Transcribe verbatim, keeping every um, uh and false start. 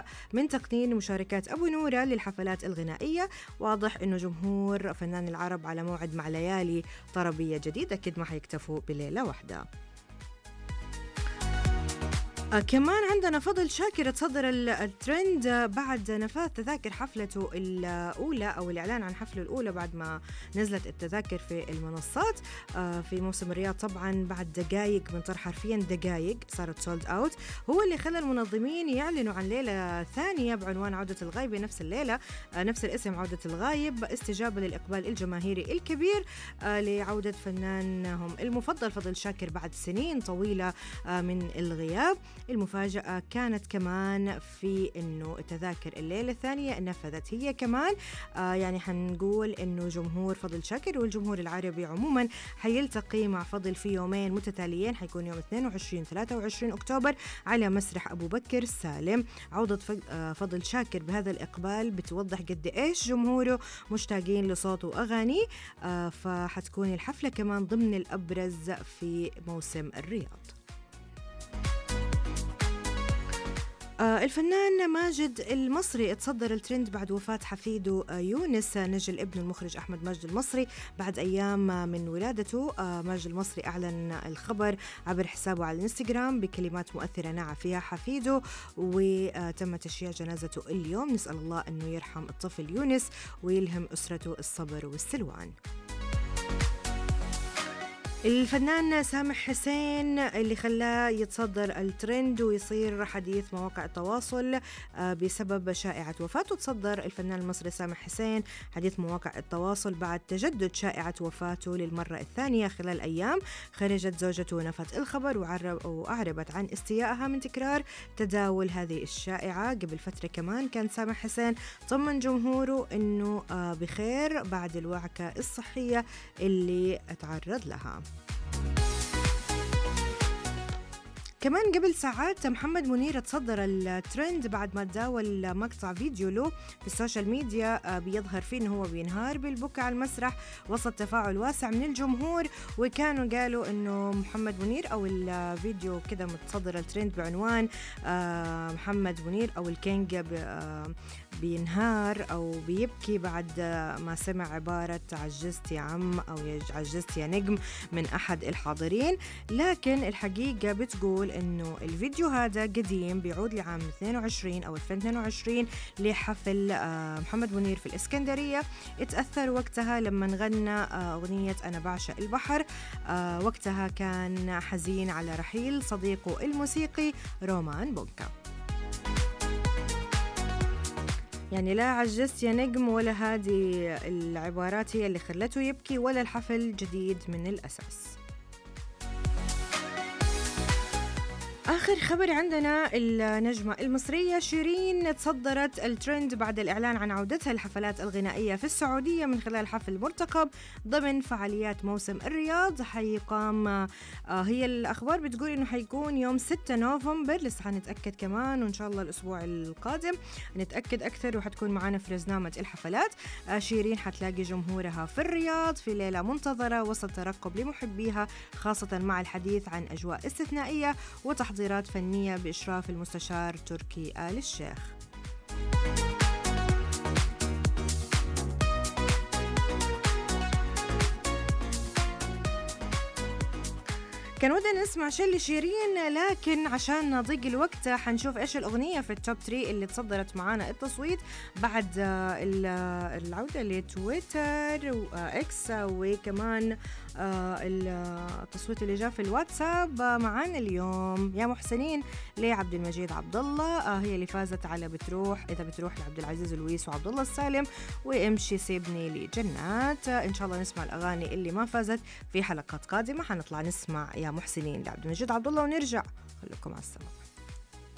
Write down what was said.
من تقنين مشاركات أبو نورة للحفلات الغنائية. واضح إنه جمهور فنان العرب على موعد مع ليالي طربية جديدة، أكيد ما حيكتفوا بليلة واحدة. آه كمان عندنا فضل شاكر تصدر الترند بعد نفاذ تذاكر حفلته الأولى أو الإعلان عن حفله الأولى بعد ما نزلت التذاكر في المنصات آه في موسم الرياض. طبعا بعد دقائق من طرح، حرفيا دقائق صارت سولد أوت، هو اللي خلى المنظمين يعلنوا عن ليلة ثانية بعنوان عودة الغايب بنفس الليلة، آه نفس الاسم عودة الغايب، استجابة للإقبال الجماهيري الكبير آه لعودة فنانهم المفضل فضل شاكر بعد سنين طويلة آه من الغياب. المفاجأة كانت كمان في إنه التذاكر الليلة الثانية نفذت هي كمان. آه يعني حنقول إنه جمهور فضل شاكر والجمهور العربي عموما حيلتقي مع فضل في يومين متتاليين، حيكون يوم اثنين وعشرين وثلاثة وعشرين أكتوبر على مسرح أبو بكر سالم. عودة فضل شاكر بهذا الإقبال بتوضح قد إيش جمهوره مشتاقين لصوته وأغانيه. آه فحتكون الحفلة كمان ضمن الأبرز في موسم الرياض. آه الفنان ماجد المصري اتصدر الترند بعد وفاة حفيده آه يونس نجل ابن المخرج أحمد ماجد المصري بعد أيام من ولادته. آه ماجد المصري أعلن الخبر عبر حسابه على الانستغرام بكلمات مؤثرة نعى فيها حفيده، وتم تشييع جنازته اليوم. نسأل الله أنه يرحم الطفل يونس ويلهم أسرته الصبر والسلوان. الفنان سامح حسين اللي خلاه يتصدر الترند ويصير حديث مواقع التواصل بسبب شائعة وفاته. تصدر الفنان المصري سامح حسين حديث مواقع التواصل بعد تجدد شائعة وفاته للمرة الثانية خلال أيام. خرجت زوجته ونفت الخبر وأعربت عن استيائها من تكرار تداول هذه الشائعة. قبل فترة كمان كان سامح حسين طمن جمهوره أنه بخير بعد الوعكة الصحية اللي تعرض لها. كمان قبل ساعات محمد منير تصدر الترند بعد ما تداول مقطع فيديو له في السوشيال ميديا بيظهر فيه انه هو بينهار بالبكاء على المسرح وسط تفاعل واسع من الجمهور، وكانوا قالوا انه محمد منير او الفيديو كده متصدر الترند بعنوان محمد منير او الكينج بينهار أو بيبكي بعد ما سمع عبارة عجزت يا عم أو عجزت يا نجم من أحد الحاضرين. لكن الحقيقة بتقول إنه الفيديو هذا قديم بيعود لعام اثنين وعشرين أو ألفين واثنين وعشرين لحفل محمد منير في الإسكندرية. اتأثر وقتها لما غنى أغنية أنا بعشق البحر، وقتها كان حزين على رحيل صديقه الموسيقي رومان بونكا. يعني لا عجزت يا نجم ولا هذه العبارات هي اللي خلته يبكي ولا الحفل جديد من الأساس. آخر خبر عندنا النجمة المصرية شيرين تصدرت الترند بعد الإعلان عن عودتها للحفلات الغنائية في السعودية من خلال حفل مرتقب ضمن فعاليات موسم الرياض حيقام. آه هي الأخبار بتقول إنه حيكون يوم ستة نوفمبر، لسه حنتأكد كمان وإن شاء الله الأسبوع القادم نتأكد أكثر وحتكون معنا في رزنامة الحفلات. آه شيرين حتلاقي جمهورها في الرياض في ليلة منتظرة وسط ترقب لمحبيها، خاصة مع الحديث عن أجواء استثنائية وتحضيرات فنية بإشراف المستشار تركي آل الشيخ. كان ودنا نسمع شي لشيرين، لكن عشان ضيق الوقت حنشوف إيش الأغنية في التوب ثلاثة اللي تصدرت معانا التصويت بعد العودة لتويتر وإكس، وكمان التصويت اللي جاء في الواتساب. معانا اليوم يا محسنين لعبد المجيد عبد الله، هي اللي فازت على بتروح إذا بتروح لعبد العزيز لويس وعبد الله السالم وامشي سيبني لجنات. إن شاء الله نسمع الأغاني اللي ما فازت في حلقات قادمة. حنطلع نسمع يا محسنين لعبد المجيد عبد الله ونرجع. خليكم على السلامة.